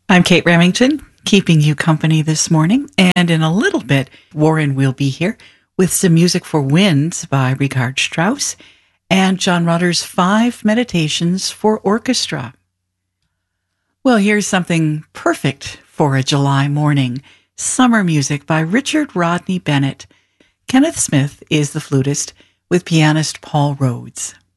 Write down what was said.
I'm Kate Remington, keeping you company this morning. And in a little bit, Warren will be here with some music for winds by Richard Strauss and John Rutter's 5 Meditations for Orchestra. Well, here's something perfect for a July morning. Summer music by Richard Rodney Bennett. Kenneth Smith is the flutist with pianist Paul Rhodes.